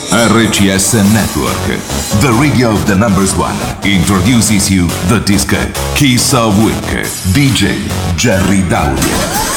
RCS Network, the radio of the numbers one, introduces you the disco Kiss of Week, DJ Jerry Daudio.